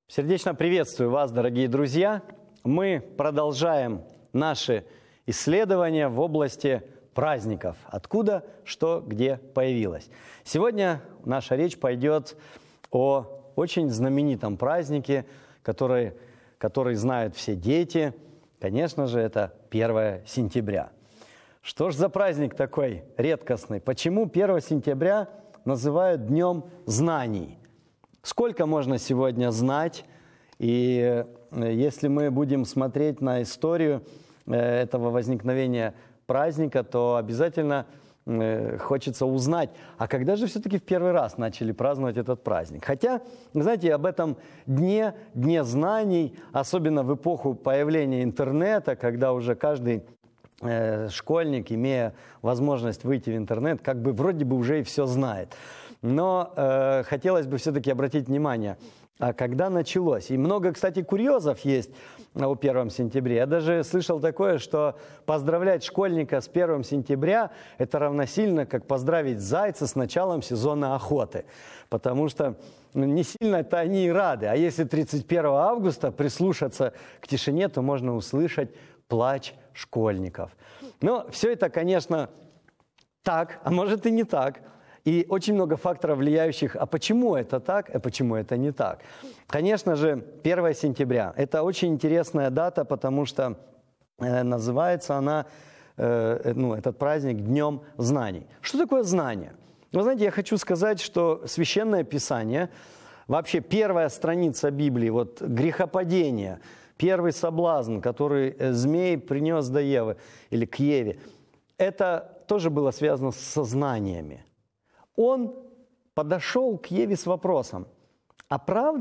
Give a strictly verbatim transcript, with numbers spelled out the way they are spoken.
Сердечно приветствую вас, дорогие друзья. Мы продолжаем наши исследования в области праздников. Откуда, что, где появилось. Сегодня наша речь пойдет о очень знаменитом празднике, который, который знают все дети. Конечно же, это первое сентября. Что ж за праздник такой редкостный? Почему первое сентября называют Днем знаний? Сколько можно сегодня знать? И если мы будем смотреть на историю этого возникновения праздника, то обязательно хочется узнать, а когда же все-таки в первый раз начали праздновать этот праздник? Хотя, знаете, об этом дне, дне знаний, особенно в эпоху появления интернета, когда уже каждый школьник, имея возможность выйти в интернет, как бы вроде бы уже и все знает. Но э, хотелось бы все-таки обратить внимание, а когда началось. И много, кстати, курьезов есть о первом сентябре. Я даже слышал такое, что поздравлять школьника с первым сентября – это равносильно, как поздравить зайца с началом сезона охоты. Потому что ну, не сильно-то они и рады. А если тридцать первого августа прислушаться к тишине, то можно услышать плач школьников. Но все это, конечно, так, а может и не так. И очень много факторов, влияющих, а почему это так, а почему это не так. Конечно же, первое сентября. Это очень интересная дата, потому что э, называется она, э, ну, этот праздник Днем знаний. Что такое знание? Вы знаете, я хочу сказать, что Священное Писание, вообще первая страница Библии, вот грехопадение, первый соблазн, который змей принес до Евы, или к Еве, это тоже было связано со знаниями. Он подошел к Еве с вопросом, а правда